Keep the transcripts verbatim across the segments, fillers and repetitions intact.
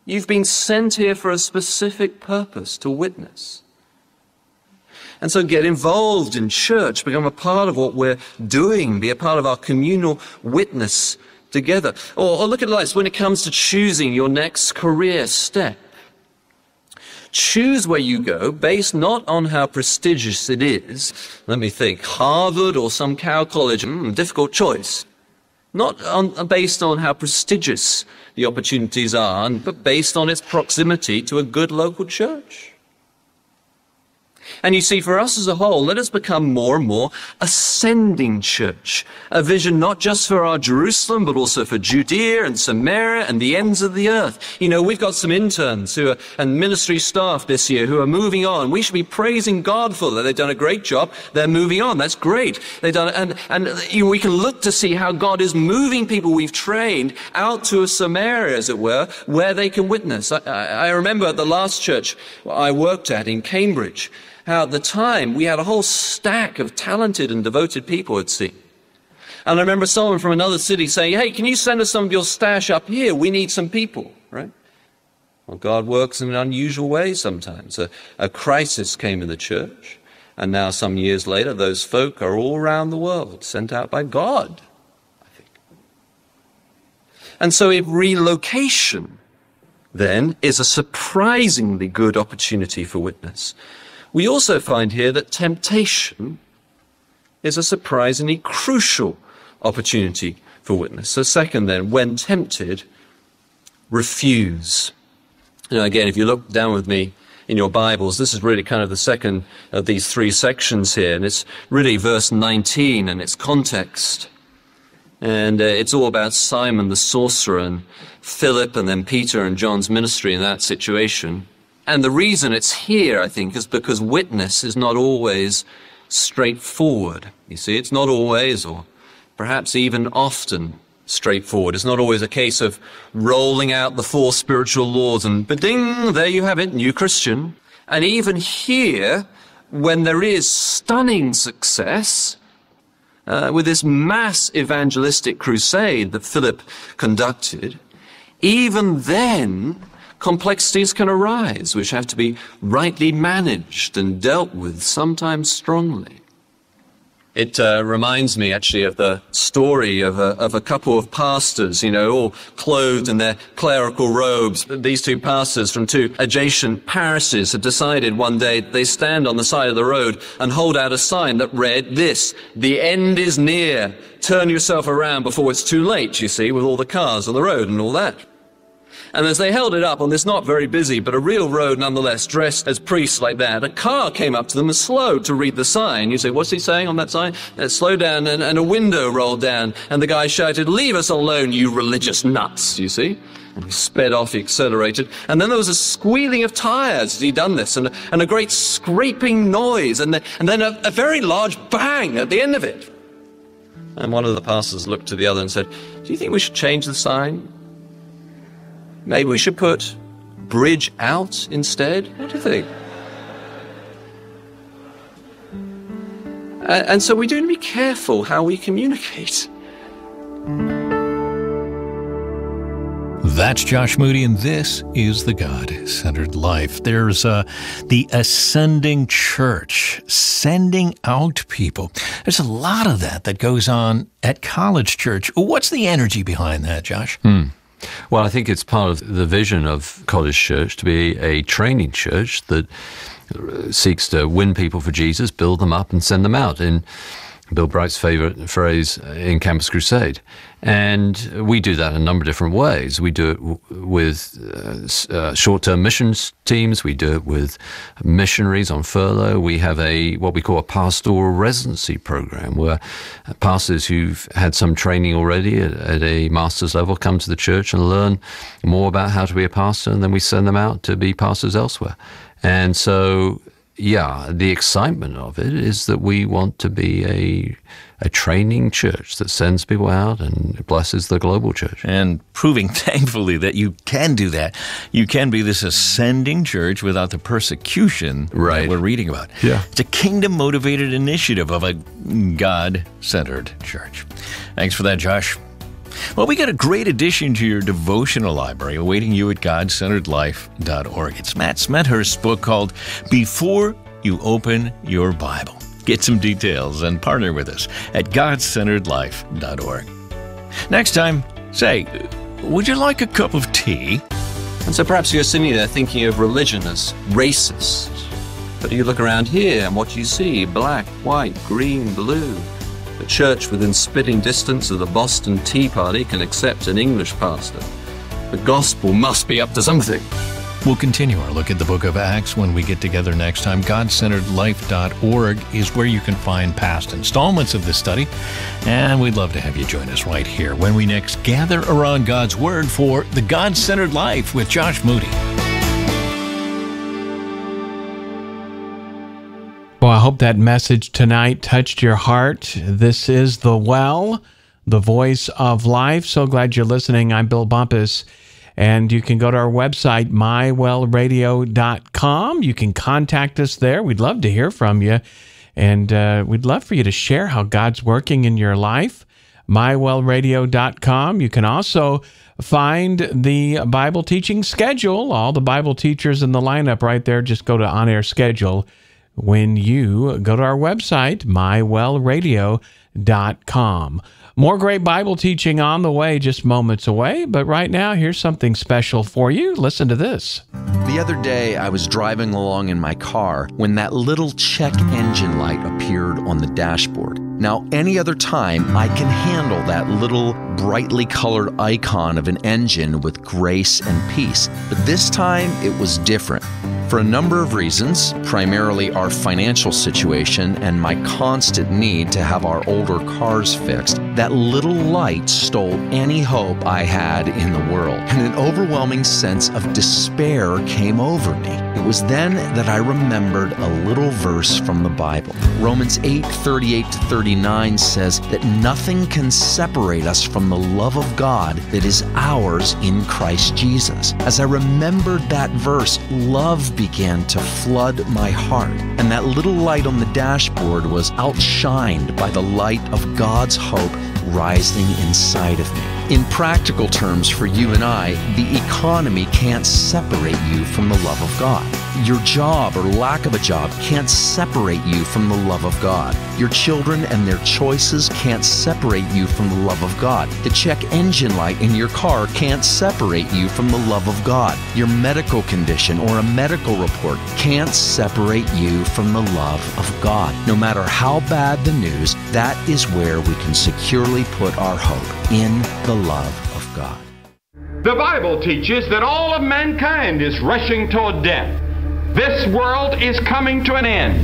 You've been sent here for a specific purpose, to witness. And so get involved in church, become a part of what we're doing, be a part of our communal witness together. Or, or look at it like this, when it comes to choosing your next career step. Choose where you go based not on how prestigious it is. Let me think, Harvard or some cow college, mm, difficult choice. Not on, based on how prestigious the opportunities are, but based on its proximity to a good local church. And you see, for us as a whole, let us become more and more ascending church. A vision not just for our Jerusalem, but also for Judea and Samaria and the ends of the earth. You know, we've got some interns who are, and ministry staff this year who are moving on. We should be praising God for that. They've done a great job. They're moving on. That's great. They've done, and, and you know, we can look to see how God is moving people we've trained out to a Samaria, as it were, where they can witness. I, I remember at the last church I worked at in Cambridge, how at the time we had a whole stack of talented and devoted people at sea. And I remember someone from another city saying, hey, can you send us some of your stash up here? We need some people, right? Well, God works in an unusual way sometimes. A, a crisis came in the church, and now some years later, those folk are all around the world, sent out by God, I think. And so if relocation, then, is a surprisingly good opportunity for witness, we also find here that temptation is a surprisingly crucial opportunity for witness. So second then, when tempted, refuse. You know, again, if you look down with me in your Bibles, this is really kind of the second of these three sections here, and it's really verse nineteen and its context. And uh, it's all about Simon the sorcerer and Philip and then Peter and John's ministry in that situation. And the reason it's here, I think, is because witness is not always straightforward. You see, it's not always, or perhaps even often, straightforward. It's not always a case of rolling out the four spiritual laws and ba-ding, there you have it, new Christian. And even here, when there is stunning success, uh, with this mass evangelistic crusade that Philip conducted, even then, complexities can arise, which have to be rightly managed and dealt with, sometimes strongly. It uh, reminds me, actually, of the story of a, of a couple of pastors, you know, all clothed in their clerical robes. These two pastors from two adjacent parishes had decided one day they stand on the side of the road and hold out a sign that read this: "The end is near. Turn yourself around before it's too late," you see, with all the cars on the road and all that. And as they held it up on this not very busy, but a real road nonetheless, dressed as priests like that, a car came up to them and slowed to read the sign. You say, what's he saying on that sign? Uh, slow down, and, and a window rolled down, and the guy shouted, "Leave us alone, you religious nuts," you see. And he sped off, he accelerated, and then there was a squealing of tires as he'd done this, and, and a great scraping noise, and, the, and then a, a very large bang at the end of it. And one of the pastors looked to the other and said, "Do you think we should change the sign? Maybe we should put bridge out instead? What do you think?" Uh, and so we do need to be careful how we communicate. That's Josh Moody, and this is The God-Centered Life. There's uh, the ascending church, sending out people. There's a lot of that that goes on at College Church. What's the energy behind that, Josh? Hmm. Well, I think it's part of the vision of College Church to be a training church that seeks to win people for Jesus, build them up, and send them out, in Bill Bright's favorite phrase, in Campus Crusade. And we do that in a number of different ways. We do it w- with uh, uh, short-term missions teams. We do it with missionaries on furlough. We have a what we call a pastoral residency program, where pastors who've had some training already at, at a master's level come to the church and learn more about how to be a pastor, and then we send them out to be pastors elsewhere. And so, yeah, the excitement of it is that we want to be a a training church that sends people out and blesses the global church. And proving, thankfully, that you can do that. You can be this ascending church without the persecution right. that we're reading about. Yeah. It's a kingdom-motivated initiative of a God-centered church. Thanks for that, Josh. Well, we got a great addition to your devotional library awaiting you at god centered life dot org. It's Matt Smethurst's book called Before You Open Your Bible. Get some details and partner with us at god centered life dot org. Next time, say, would you like a cup of tea? And so perhaps you're sitting there thinking of religion as racist. But you look around here and what you see, black, white, green, blue. A church within spitting distance of the Boston Tea Party can accept an English pastor. The gospel must be up to something. We'll continue our look at the book of Acts when we get together next time. god centered life dot org is where you can find past installments of this study. And we'd love to have you join us right here when we next gather around God's Word for The God-Centered Life with Josh Moody. Well, I hope that message tonight touched your heart. This is The Well, the voice of life. So glad you're listening. I'm Bill Bumpus. And you can go to our website, my well radio dot com. You can contact us there. We'd love to hear from you. And uh, we'd love for you to share how God's working in your life, my well radio dot com. You can also find the Bible teaching schedule. All the Bible teachers in the lineup right there. Just go to On-Air Schedule when you go to our website, my well radio dot com. More great Bible teaching on the way, just moments away. But right now, here's something special for you. Listen to this. The other day, I was driving along in my car when that little check engine light appeared on the dashboard. Now, any other time, I can handle that little brightly colored icon of an engine with grace and peace. But this time, it was different. For a number of reasons, primarily our financial situation and my constant need to have our older cars fixed, that little light stole any hope I had in the world, and an overwhelming sense of despair came over me. It was then that I remembered a little verse from the Bible. Romans eight, thirty-eight to thirty-nine says that nothing can separate us from the love of God that is ours in Christ Jesus. As I remembered that verse, love began to flood my heart, and that little light on the dashboard was outshined by the light of God's hope rising inside of me. In practical terms, for you and I, the economy can't separate you from the love of God. Your job or lack of a job can't separate you from the love of God. Your children and their choices can't separate you from the love of God. The check engine light in your car can't separate you from the love of God. Your medical condition or a medical report can't separate you from the love of God. No matter how bad the news, that is where we can securely put our hope, in the love of God. The Bible teaches that all of mankind is rushing toward death. This world is coming to an end.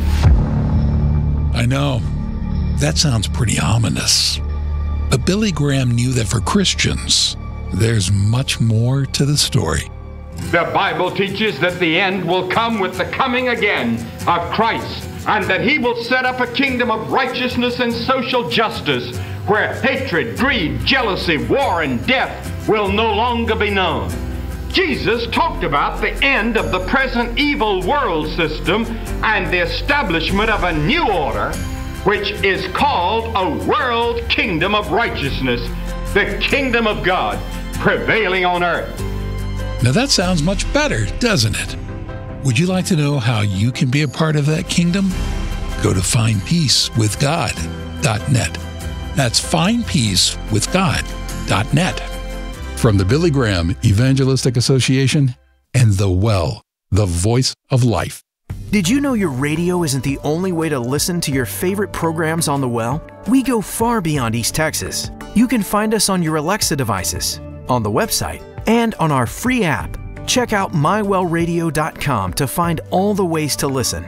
I know. That sounds pretty ominous. But Billy Graham knew that for Christians, there's much more to the story. The Bible teaches that the end will come with the coming again of Christ, and that He will set up a kingdom of righteousness and social justice where hatred, greed, jealousy, war, and death will no longer be known. Jesus talked about the end of the present evil world system and the establishment of a new order, which is called a world kingdom of righteousness, the kingdom of God prevailing on earth. Now that sounds much better, doesn't it? Would you like to know how you can be a part of that kingdom? Go to find peace with god dot net. That's find peace with god dot net. From the Billy Graham Evangelistic Association and The Well, the voice of life. Did you know your radio isn't the only way to listen to your favorite programs on The Well? We go far beyond East Texas. You can find us on your Alexa devices, on the website, and on our free app. Check out my well radio dot com to find all the ways to listen.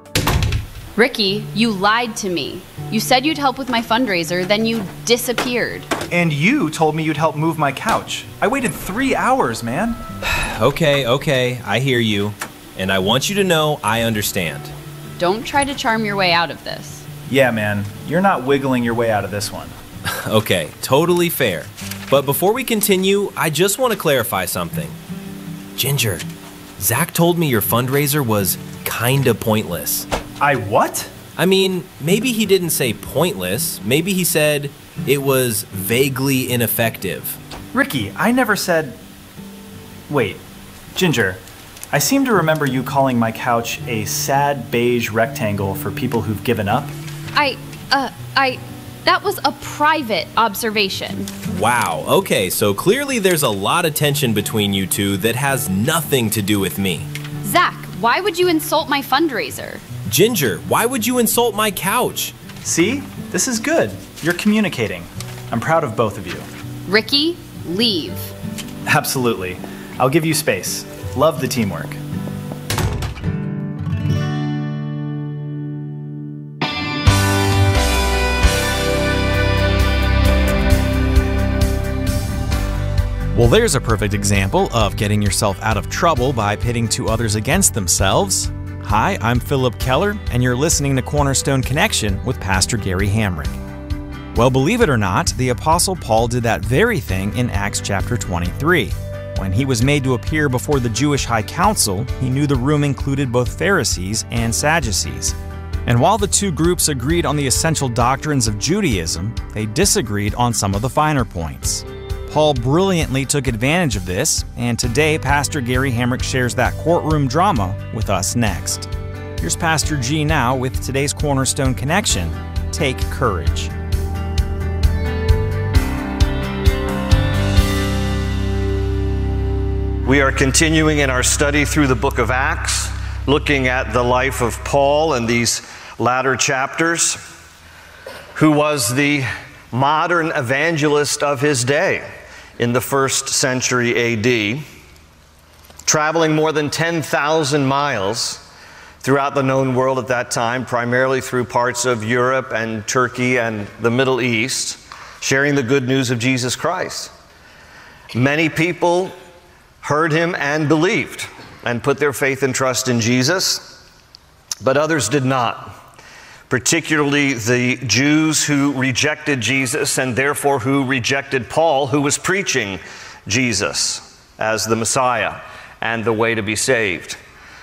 Ricky, you lied to me. You said you'd help with my fundraiser, then you disappeared. And you told me you'd help move my couch. I waited three hours, man. Okay, okay, I hear you. And I want you to know I understand. Don't try to charm your way out of this. Yeah, man, you're not wiggling your way out of this one. Okay, totally fair. But before we continue, I just want to clarify something. Ginger, Zach told me your fundraiser was kinda pointless. I what? I mean, maybe he didn't say pointless. Maybe he said It was vaguely ineffective. Ricky, I never said... Wait, Ginger, I seem to remember you calling my couch a sad beige rectangle for people who've given up. I, uh, I... That was a private observation. Wow, okay, so clearly there's a lot of tension between you two that has nothing to do with me. Zach, why would you insult my fundraiser? Ginger, why would you insult my couch? See? This is good. You're communicating. I'm proud of both of you. Ricky, leave. Absolutely. I'll give you space. Love the teamwork. Well, there's a perfect example of getting yourself out of trouble by pitting two others against themselves. Hi, I'm Philip Keller, and you're listening to Cornerstone Connection with Pastor Gary Hamrick. Well, believe it or not, the Apostle Paul did that very thing in Acts chapter twenty-three. When he was made to appear before the Jewish High Council, he knew the room included both Pharisees and Sadducees. And while the two groups agreed on the essential doctrines of Judaism, they disagreed on some of the finer points. Paul brilliantly took advantage of this, and today Pastor Gary Hamrick shares that courtroom drama with us next. Here's Pastor G now with today's Cornerstone Connection, Take Courage. We are continuing in our study through the book of Acts, looking at the life of Paul in these latter chapters, who was the modern evangelist of his day in the first century A D, traveling more than ten thousand miles throughout the known world at that time, primarily through parts of Europe and Turkey and the Middle East, sharing the good news of Jesus Christ. Many people heard him and believed and put their faith and trust in Jesus, but others did not. Particularly the Jews who rejected Jesus and therefore who rejected Paul, who was preaching Jesus as the Messiah and the way to be saved.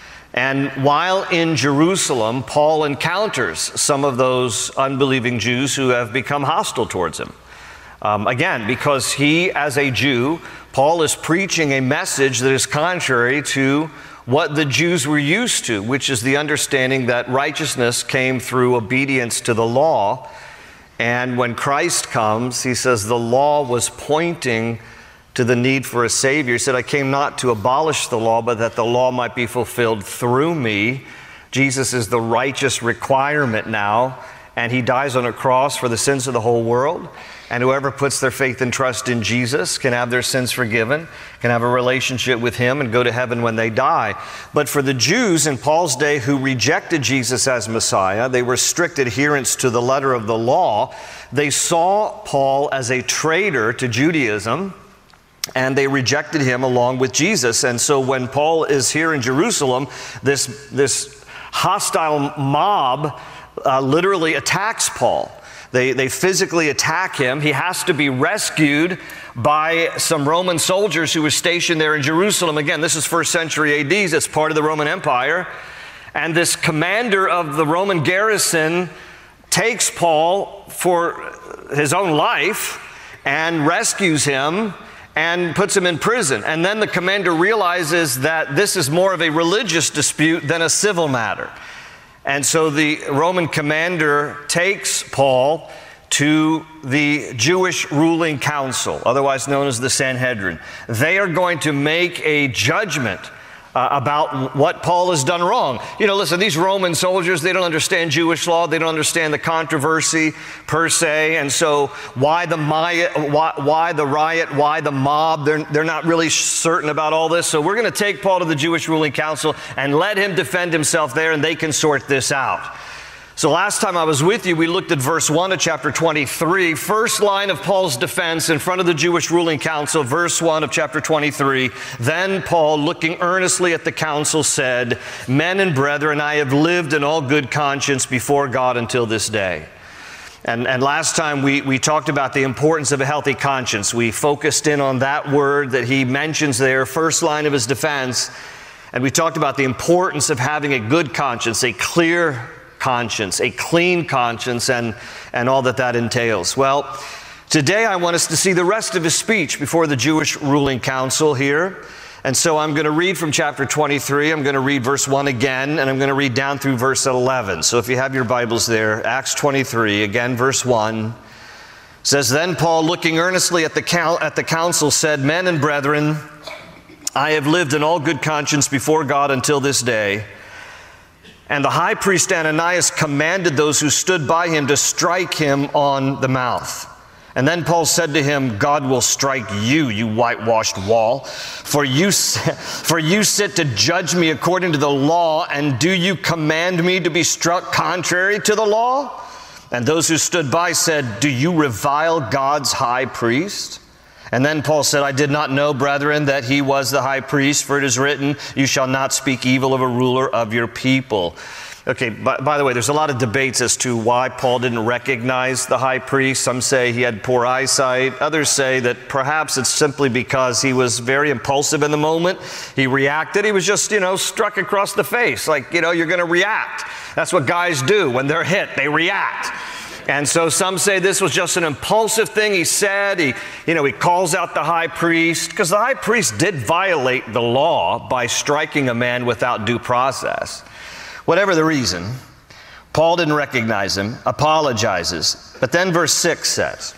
And while in Jerusalem, Paul encounters some of those unbelieving Jews who have become hostile towards him. Um, again, because he, as a Jew, Paul is preaching a message that is contrary to what the Jews were used to, which is the understanding that righteousness came through obedience to the law. And when Christ comes, he says the law was pointing to the need for a Savior. He said, I came not to abolish the law, but that the law might be fulfilled through me. Jesus is the righteous requirement now, and he dies on a cross for the sins of the whole world. And whoever puts their faith and trust in Jesus can have their sins forgiven, can have a relationship with him and go to heaven when they die. But for the Jews in Paul's day who rejected Jesus as Messiah, they were strict adherents to the letter of the law. They saw Paul as a traitor to Judaism, and they rejected him along with Jesus. And so when Paul is here in Jerusalem, this, this hostile mob uh, literally attacks Paul. They, they physically attack him. He has to be rescued by some Roman soldiers who were stationed there in Jerusalem. Again, this is first century A D. It's part of the Roman Empire. And this commander of the Roman garrison takes Paul for his own life and rescues him and puts him in prison. And then the commander realizes that this is more of a religious dispute than a civil matter. And so the Roman commander takes Paul to the Jewish ruling council, otherwise known as the Sanhedrin. They are going to make a judgment uh, about what Paul has done wrong. You know, listen, these Roman soldiers, they don't understand Jewish law. They don't understand the controversy per se. And so why the riot, why, why the riot, why the mob? They're, they're not really certain about all this. So we're going to take Paul to the Jewish ruling council and let him defend himself there, and they can sort this out. So last time I was with you, we looked at verse one of chapter twenty-three, first line of Paul's defense in front of the Jewish ruling council, verse one of chapter twenty-three. Then Paul, looking earnestly at the council, said, Men and brethren, I have lived in all good conscience before God until this day. And, and last time we, we talked about the importance of a healthy conscience. We focused in on that word that he mentions there, first line of his defense. And we talked about the importance of having a good conscience, a clear conscience, a clean conscience, and, and all that that entails. Well, Today, I want us to see the rest of his speech before the Jewish ruling council here. And so I'm going to read from chapter twenty-three. I'm going to read verse one again, and I'm going to read down through verse eleven. So if you have your Bibles there, Acts twenty-three, again, verse one, says, Then Paul, looking earnestly at the, cal- at the council, said, Men and brethren, I have lived in all good conscience before God until this day. And the high priest Ananias commanded those who stood by him to strike him on the mouth. And then Paul said to him, God will strike you, you whitewashed wall. For you, for you sit to judge me according to the law, and do you command me to be struck contrary to the law? And those who stood by said, Do you revile God's high priest? And then Paul said, I did not know, brethren, that he was the high priest, for it is written, You shall not speak evil of a ruler of your people. Okay, by, by the way, there's a lot of debates as to why Paul didn't recognize the high priest. Some say he had poor eyesight. Others say that perhaps it's simply because he was very impulsive in the moment. He reacted. He was just, you know, struck across the face. Like, you know, you're going to react. That's what guys do when they're hit. They react. And so some say this was just an impulsive thing he said. He, you know, he calls out the high priest, because the high priest did violate the law by striking a man without due process. Whatever the reason, Paul didn't recognize him, apologizes. But then verse six says,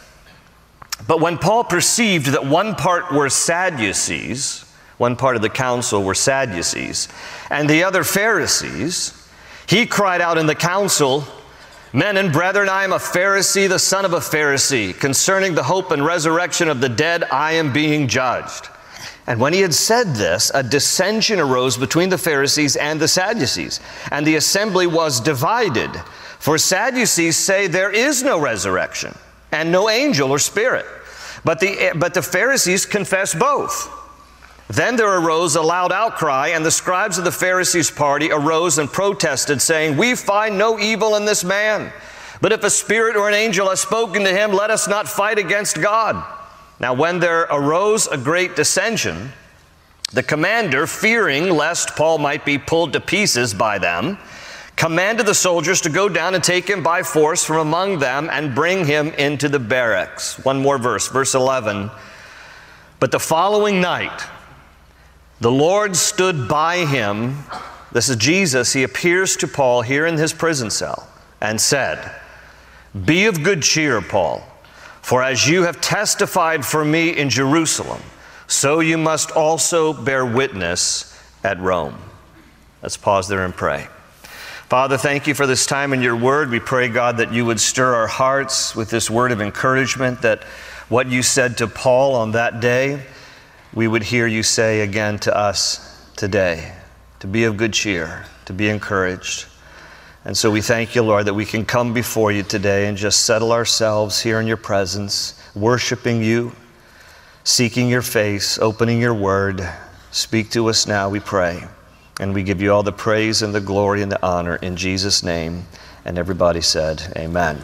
But when Paul perceived that one part were Sadducees, one part of the council were Sadducees, and the other Pharisees, he cried out in the council, Men and brethren, I am a Pharisee, the son of a Pharisee. Concerning the hope and resurrection of the dead, I am being judged. And when he had said this, a dissension arose between the Pharisees and the Sadducees, and the assembly was divided. For Sadducees say there is no resurrection, and no angel or spirit. But the, but the Pharisees confess both. Then there arose a loud outcry, and the scribes of the Pharisees' party arose and protested, saying, We find no evil in this man. But if a spirit or an angel has spoken to him, let us not fight against God. Now when there arose a great dissension, the commander, fearing lest Paul might be pulled to pieces by them, commanded the soldiers to go down and take him by force from among them and bring him into the barracks. One more verse, verse eleven. But the following night, the Lord stood by him. This is Jesus. He appears to Paul here in his prison cell and said, Be of good cheer, Paul. For as you have testified for me in Jerusalem, so you must also bear witness at Rome. Let's pause there and pray. Father, thank you for this time in your word. We pray, God, that you would stir our hearts with this word of encouragement, that what you said to Paul on that day, we would hear you say again to us today, to be of good cheer, to be encouraged. And so we thank you, Lord, that we can come before you today and just settle ourselves here in your presence, worshiping you, seeking your face, opening your word. Speak to us now, we pray. And we give you all the praise and the glory and the honor in Jesus' name. And everybody said, Amen.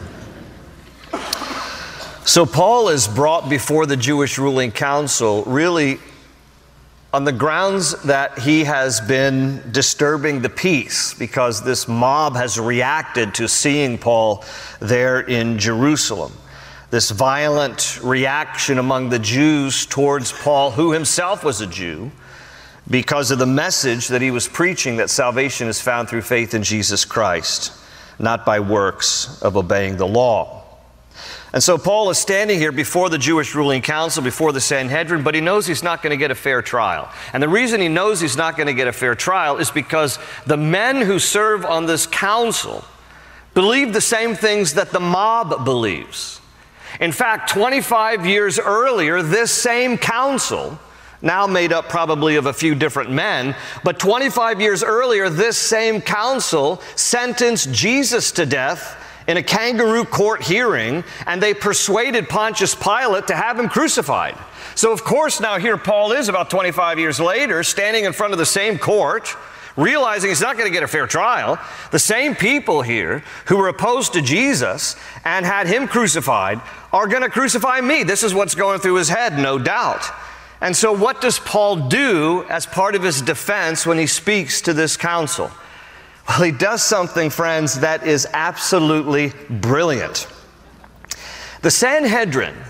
So Paul is brought before the Jewish ruling council really on the grounds that he has been disturbing the peace, because this mob has reacted to seeing Paul there in Jerusalem. This violent reaction among the Jews towards Paul, who himself was a Jew, because of the message that he was preaching, that salvation is found through faith in Jesus Christ, not by works of obeying the law. And so Paul is standing here before the Jewish ruling council, before the Sanhedrin, but he knows he's not going to get a fair trial. And the reason he knows he's not going to get a fair trial is because the men who serve on this council believe the same things that the mob believes. In fact, twenty-five years earlier, this same council, now made up probably of a few different men, but twenty-five years earlier, this same council sentenced Jesus to death in a kangaroo court hearing, and they persuaded Pontius Pilate to have him crucified. So of course now here Paul is about twenty-five years later, standing in front of the same court, realizing he's not going to get a fair trial. The same people here who were opposed to Jesus and had him crucified are going to crucify me. This is what's going through his head, no doubt. And so what does Paul do as part of his defense when he speaks to this council? Well, he does something, friends, that is absolutely brilliant. The Sanhedrin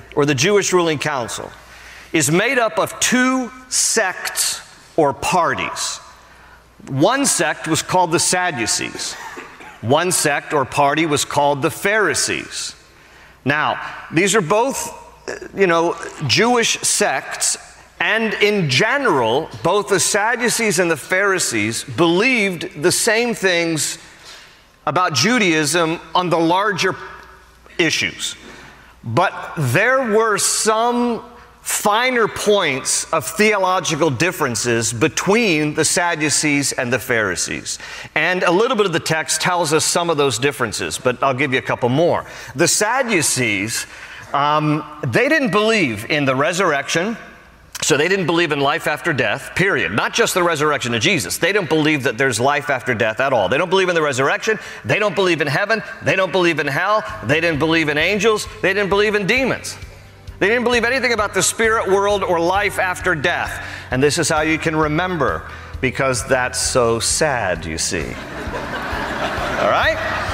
or the Jewish ruling council, is made up of two sects or parties. One sect was called the Sadducees. One sect or party was called the Pharisees. Now, these are both, you know, Jewish sects, and in general, both the Sadducees and the Pharisees believed the same things about Judaism on the larger issues. But there were some finer points of theological differences between the Sadducees and the Pharisees. And a little bit of the text tells us some of those differences, but I'll give you a couple more. The Sadducees, um, they didn't believe in the resurrection, so they didn't believe in life after death, period. Not just the resurrection of Jesus. They don't believe that there's life after death at all. They don't believe in the resurrection. They don't believe in heaven. They don't believe in hell. They didn't believe in angels. They didn't believe in demons. They didn't believe anything about the spirit world or life after death. And this is how you can remember, because that's so sad, you see. All right?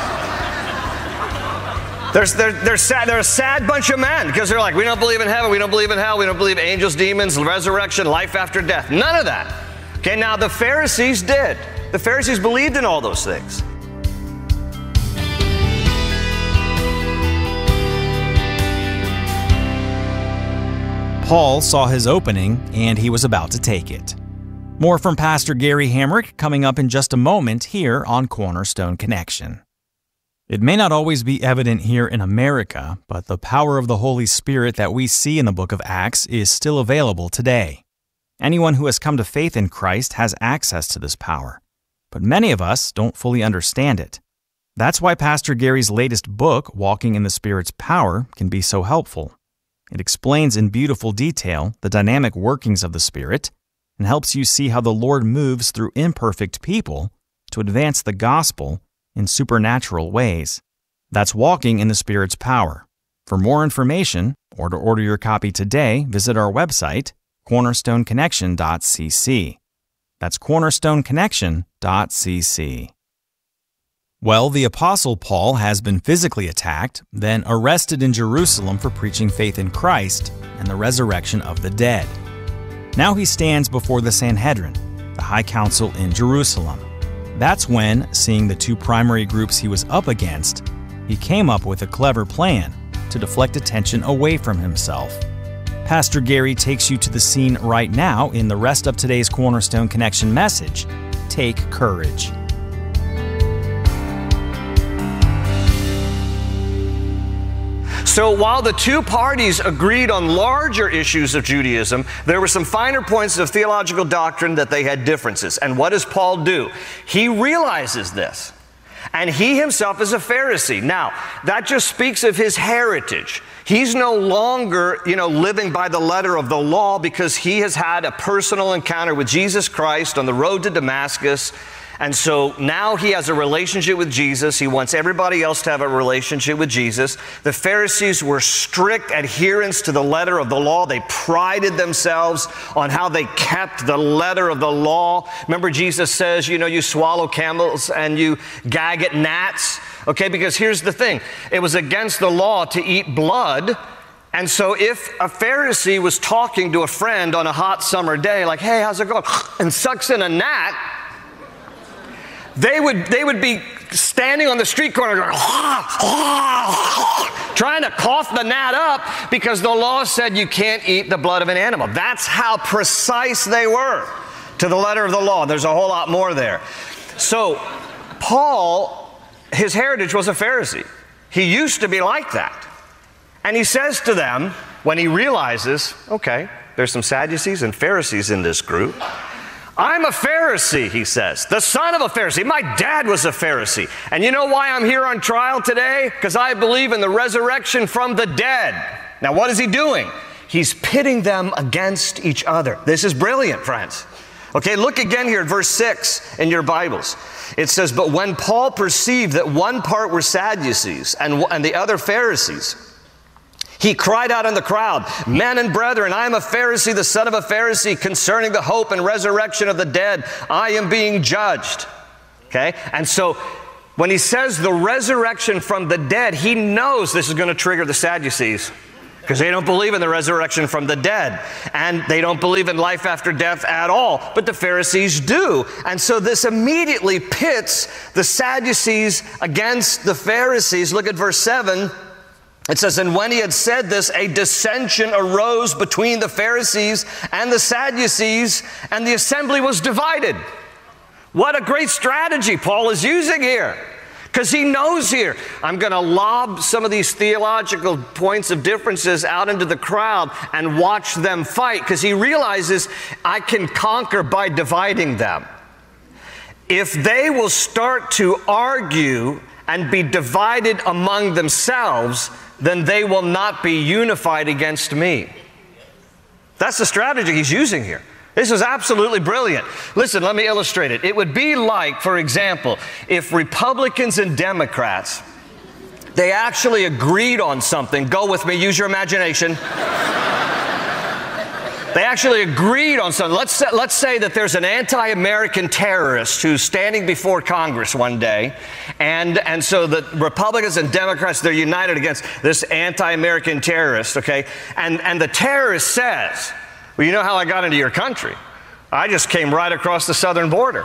They're, they're, they're, sad, they're a sad bunch of men, because they're like, we don't believe in heaven, we don't believe in hell, we don't believe angels, demons, resurrection, life after death. None of that. Okay, now the Pharisees did. The Pharisees believed in all those things. Paul saw his opening, and he was about to take it. More from Pastor Gary Hamrick coming up in just a moment here on Cornerstone Connection. It may not always be evident here in America, but the power of the Holy Spirit that we see in the book of Acts is still available today. Anyone who has come to faith in Christ has access to this power, but many of us don't fully understand it. That's why Pastor Gary's latest book, Walking in the Spirit's Power, can be so helpful. It explains in beautiful detail the dynamic workings of the Spirit and helps you see how the Lord moves through imperfect people to advance the gospel in supernatural ways. That's Walking in the Spirit's Power. For more information, or to order your copy today, visit our website, cornerstone connection dot c c. That's cornerstone connection dot c c. Well, the Apostle Paul has been physically attacked, then arrested in Jerusalem for preaching faith in Christ and the resurrection of the dead. Now he stands before the Sanhedrin, the high council in Jerusalem. That's when, seeing the two primary groups he was up against, he came up with a clever plan to deflect attention away from himself. Pastor Gary takes you to the scene right now in the rest of today's Cornerstone Connection message, Take Courage. So while the two parties agreed on larger issues of Judaism, there were some finer points of theological doctrine that they had differences. And what does Paul do? He realizes this. And he himself is a Pharisee. Now, that just speaks of his heritage. He's no longer, you know, living by the letter of the law, because he has had a personal encounter with Jesus Christ on the road to Damascus. And so now he has a relationship with Jesus. He wants everybody else to have a relationship with Jesus. The Pharisees were strict adherents to the letter of the law. They prided themselves on how they kept the letter of the law. Remember, Jesus says, you know, you swallow camels and you gag at gnats. Okay, because here's the thing. It was against the law to eat blood. And so if a Pharisee was talking to a friend on a hot summer day, like, hey, how's it going? And sucks in a gnat, They would, they would be standing on the street corner going, ah, ah, trying to cough the gnat up, because the law said you can't eat the blood of an animal. That's how precise they were to the letter of the law. There's a whole lot more there. So Paul, his heritage was a Pharisee. He used to be like that. And he says to them, when he realizes, okay, there's some Sadducees and Pharisees in this group, I'm a Pharisee, he says, the son of a Pharisee. My dad was a Pharisee. And you know why I'm here on trial today? Because I believe in the resurrection from the dead. Now, what is he doing? He's pitting them against each other. This is brilliant, friends. Okay, look again here at verse six in your Bibles. It says, but when Paul perceived that one part were Sadducees and, and the other Pharisees, he cried out in the crowd, men and brethren, I am a Pharisee, the son of a Pharisee, concerning the hope and resurrection of the dead. I am being judged. Okay? And so when he says the resurrection from the dead, he knows this is going to trigger the Sadducees. because they don't believe in the resurrection from the dead, and they don't believe in life after death at all. But the Pharisees do. And so this immediately pits the Sadducees against the Pharisees. Look at verse seven. It says, and when he had said this, a dissension arose between the Pharisees and the Sadducees, and the assembly was divided. What a great strategy Paul is using here. Because he knows here, I'm going to lob some of these theological points of differences out into the crowd and watch them fight, because he realizes I can conquer by dividing them. If they will start to argue and be divided among themselves, then they will not be unified against me. That's the strategy he's using here. This is absolutely brilliant. Listen, let me illustrate it. It would be like, for example, if Republicans and Democrats, they actually agreed on something. Go with me, use your imagination. They actually agreed on something. Let's say, let's say that there's an anti-American terrorist who's standing before Congress one day, and, and so the Republicans and Democrats, they're united against this anti-American terrorist, okay? And, and the terrorist says, well, you know how I got into your country? I just came right across the southern border.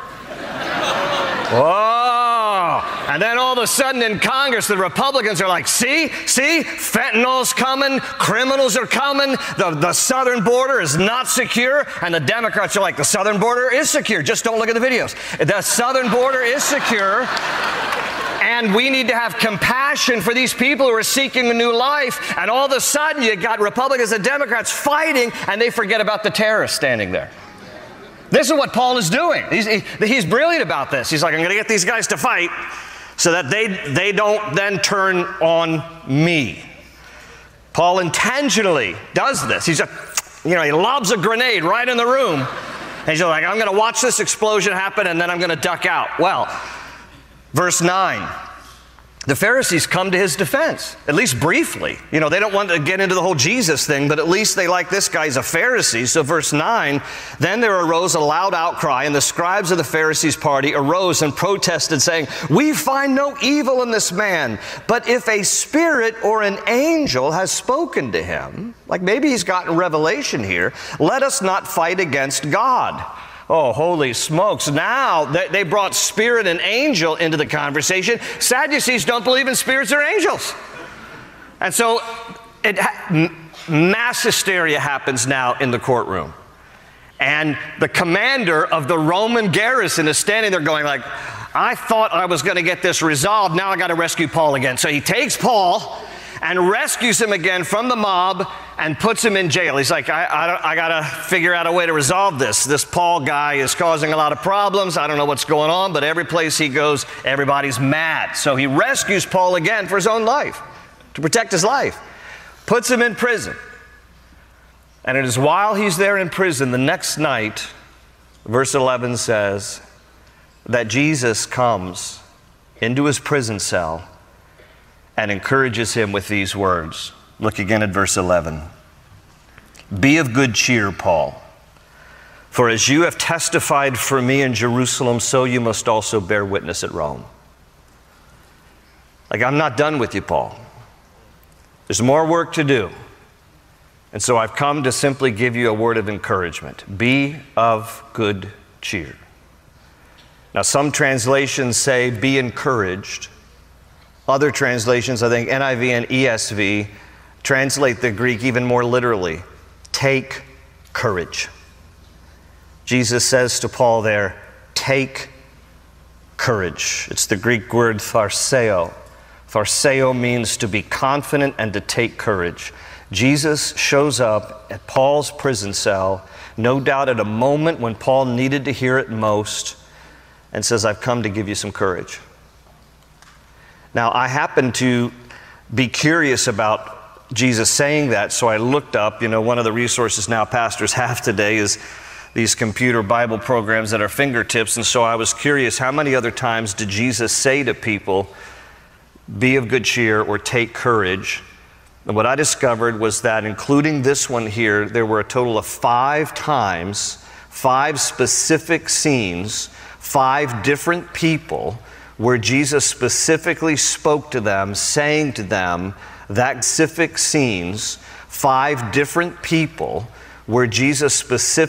Whoa! And then all of a sudden in Congress, the Republicans are like, see, see, fentanyl's coming, criminals are coming, the, the southern border is not secure. And the Democrats are like, the southern border is secure. Just don't look at the videos. The southern border is secure. And we need to have compassion for these people who are seeking a new life. And all of a sudden, you got Republicans and Democrats fighting, and they forget about the terrorists standing there. This is what Paul is doing. He's, he, he's brilliant about this. He's like, I'm going to get these guys to fight so that they, they don't then turn on me. Paul intentionally does this. He's a, you know, he lobs a grenade right in the room. And he's like, I'm going to watch this explosion happen, and then I'm going to duck out. Well, verse nine, the Pharisees come to his defense, at least briefly. You know, they don't want to get into the whole Jesus thing, but at least they like this guy's a Pharisee. So verse nine, then there arose a loud outcry, and the scribes of the Pharisees' party arose and protested, saying, we find no evil in this man, but if a spirit or an angel has spoken to him, like maybe he's gotten revelation here, let us not fight against God. Oh, holy smokes. Now they brought spirit and angel into the conversation. Sadducees don't believe in spirits or angels. And so it, mass hysteria happens now in the courtroom. And the commander of the Roman garrison is standing there going like, I thought I was going to get this resolved. Now I got to rescue Paul again. So he takes Paul and rescues him again from the mob and puts him in jail. He's like, I, I, I got to figure out a way to resolve this. This Paul guy is causing a lot of problems. I don't know what's going on, but every place he goes, everybody's mad. So he rescues Paul again for his own life, to protect his life. Puts him in prison. And it is while he's there in prison, the next night, verse eleven says, that Jesus comes into his prison cell and encourages him with these words. Look again at verse eleven. Be of good cheer, Paul, for as you have testified for me in Jerusalem, so you must also bear witness at Rome. Like, I'm not done with you, Paul. There's more work to do. And so I've come to simply give you a word of encouragement. Be of good cheer. Now, some translations say, be encouraged. Other translations, I think N I V and E S V, translate the Greek even more literally. Take courage. Jesus says to Paul there, take courage. It's the Greek word tharseo. Tharseo means to be confident and to take courage. Jesus shows up at Paul's prison cell, no doubt at a moment when Paul needed to hear it most, and says, I've come to give you some courage. Now, I happen to be curious about Jesus saying that, so I looked up, you know, one of the resources now pastors have today is these computer Bible programs at our fingertips, and so I was curious, how many other times did Jesus say to people, be of good cheer or take courage? And what I discovered was that, including this one here, there were a total of five times, five specific scenes, five different people where Jesus specifically spoke to them, saying to them that specific scenes, five different people where Jesus specifically